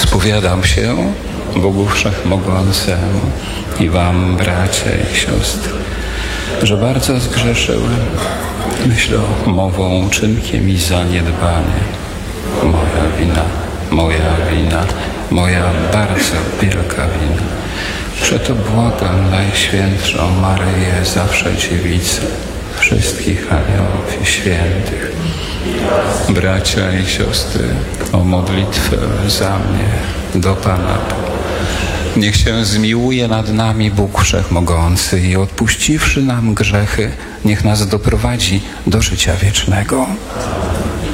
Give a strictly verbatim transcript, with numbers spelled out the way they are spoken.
Spowiadam się Bogu Wszechmogącemu i wam, bracia i siostry, że bardzo zgrzeszyłem myślą, mową, czynkiem i zaniedbaniem. Moja wina, moja wina, moja bardzo wielka wina. Przeto błagam Najświętszą Maryję, zawsze Dziewicę, wszystkich aniołów i świętych, bracia i siostry, o modlitwę za mnie do Pana. Niech się zmiłuje nad nami Bóg Wszechmogący i odpuściwszy nam grzechy, niech nas doprowadzi do życia wiecznego.